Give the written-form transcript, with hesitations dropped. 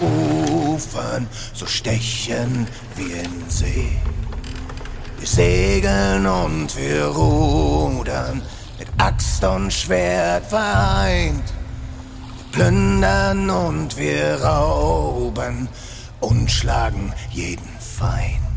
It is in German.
Ufern, so stechen wir in See. Wir segeln und wir rudern, mit Axt und Schwert vereint. Wir plündern und wir rauben und schlagen jeden Feind.